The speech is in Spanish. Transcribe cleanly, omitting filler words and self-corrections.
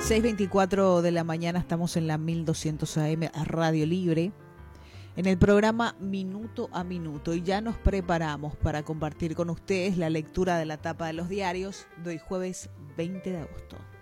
6:24 de la mañana, estamos en la 1200 AM Radio Libre, en el programa Minuto a Minuto, y ya nos preparamos para compartir con ustedes la lectura de la tapa de los diarios de hoy jueves 20 de agosto.